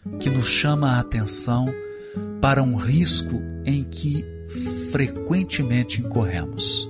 que nos chama a atenção para um risco em que frequentemente incorremos: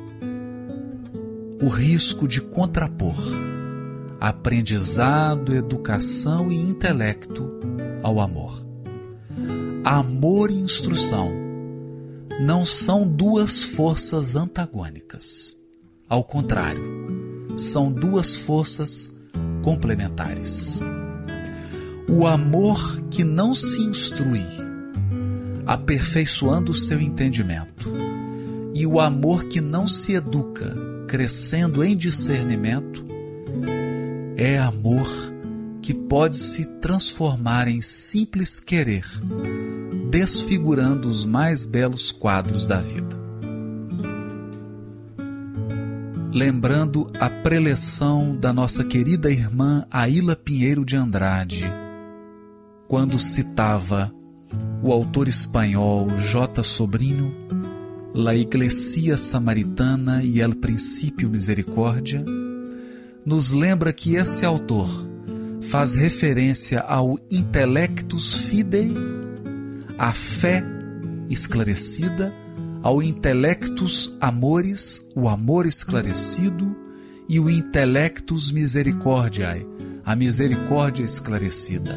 o risco de contrapor aprendizado, educação e intelecto ao amor. Amor e instrução não são duas forças antagônicas. Ao contrário, são duas forças complementares. O amor que não se instrui, aperfeiçoando o seu entendimento, e o amor que não se educa, crescendo em discernimento, é amor que pode se transformar em simples querer, desfigurando os mais belos quadros da vida. Lembrando a preleção da nossa querida irmã Aíla Pinheiro de Andrade, quando citava o autor espanhol J. Sobrinho, La Iglesia Samaritana y el Principio Misericórdia, nos lembra que esse autor faz referência ao intellectus fidei, a fé esclarecida, ao intellectus amoris, o amor esclarecido, e o intellectus misericordiae, a misericórdia esclarecida.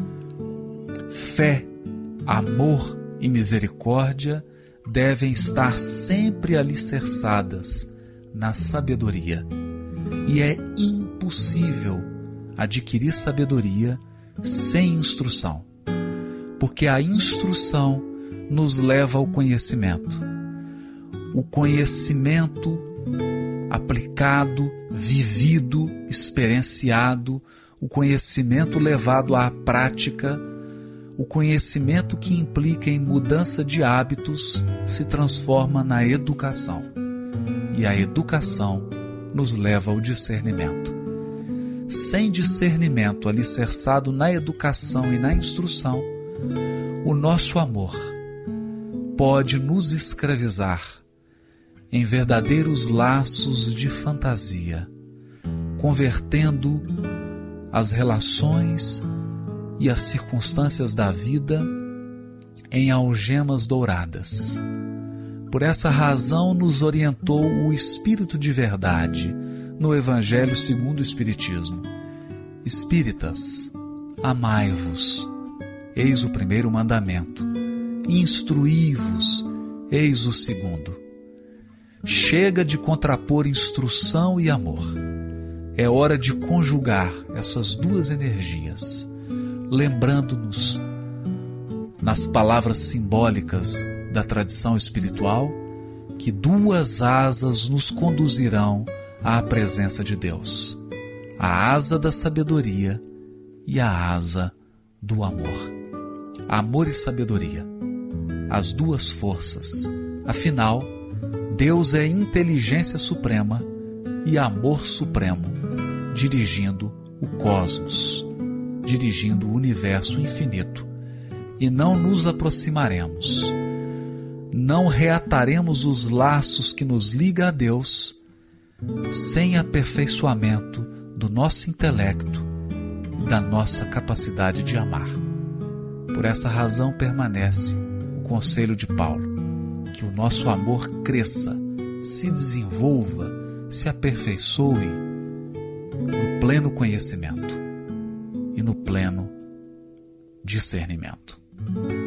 Fé, amor e misericórdia devem estar sempre alicerçadas na sabedoria, e é impossível adquirir sabedoria sem instrução, porque a instrução nos leva ao conhecimento. O conhecimento aplicado, vivido, experienciado, o conhecimento levado à prática, o conhecimento que implica em mudança de hábitos se transforma na educação. E a educação nos leva ao discernimento. Sem discernimento alicerçado na educação e na instrução, o nosso amor pode nos escravizar em verdadeiros laços de fantasia, convertendo as relações e as circunstâncias da vida em algemas douradas. Por essa razão nos orientou o Espírito de Verdade no Evangelho segundo o Espiritismo: Espíritas, amai-vos, eis o primeiro mandamento, instruí-vos, eis o segundo. Chega de contrapor instrução e amor. É hora de conjugar essas duas energias, lembrando-nos, nas palavras simbólicas da tradição espiritual, que duas asas nos conduzirão à presença de Deus: a asa da sabedoria e a asa do amor. Amor e sabedoria, as duas forças. Afinal, Deus é inteligência suprema e amor supremo, dirigindo o cosmos, dirigindo o universo infinito. E não nos aproximaremos, não reataremos os laços que nos ligam a Deus sem aperfeiçoamento do nosso intelecto e da nossa capacidade de amar. Por essa razão permanece o conselho de Paulo: que o nosso amor cresça, se desenvolva, se aperfeiçoe no pleno conhecimento e no pleno discernimento.